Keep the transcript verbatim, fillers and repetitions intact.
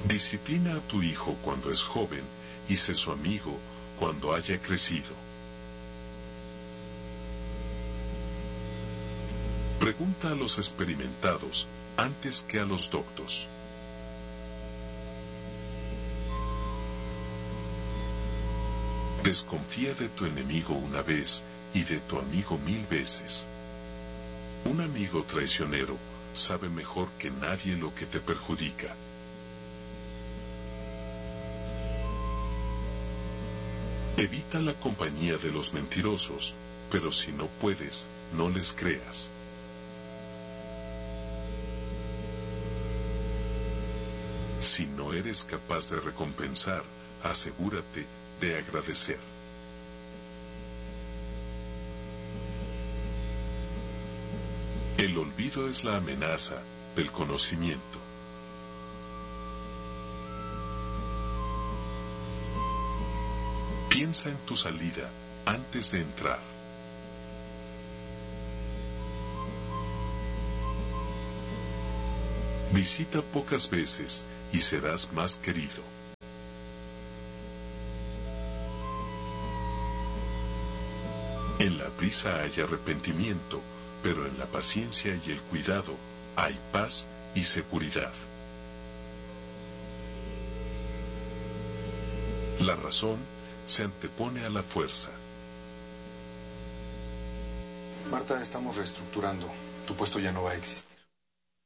Disciplina a tu hijo cuando es joven y sé su amigo cuando haya crecido. Pregunta a los experimentados antes que a los doctos. Desconfía de tu enemigo una vez y de tu amigo mil veces. Un amigo traicionero sabe mejor que nadie lo que te perjudica. Evita la compañía de los mentirosos, pero si no puedes, no les creas. Si no eres capaz de recompensar, asegúrate de agradecer. El olvido es la amenaza del conocimiento. Piensa en tu salida antes de entrar. Visita pocas veces y serás más querido. En la prisa hay arrepentimiento, pero en la paciencia y el cuidado hay paz y seguridad. La razón se antepone a la fuerza. Marta, estamos reestructurando. Tu puesto ya no va a existir.